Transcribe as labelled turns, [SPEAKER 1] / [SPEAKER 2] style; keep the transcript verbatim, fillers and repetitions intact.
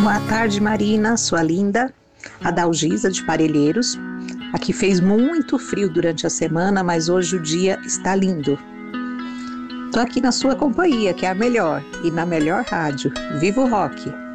[SPEAKER 1] Boa tarde, Marina, sua linda. A Dalgisa de Parelheiros. Aqui fez muito frio durante a semana, mas hoje o dia está lindo. Tô aqui na sua companhia, que é a melhor, e na melhor rádio. Viva o rock!